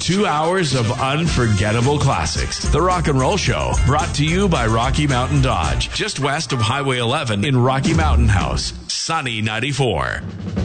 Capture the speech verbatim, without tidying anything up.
Two hours of unforgettable classics. The Rock and Roll Show, brought to you by Rocky Mountain Dodge, just west of Highway eleven in Rocky Mountain House. Sunny ninety-four.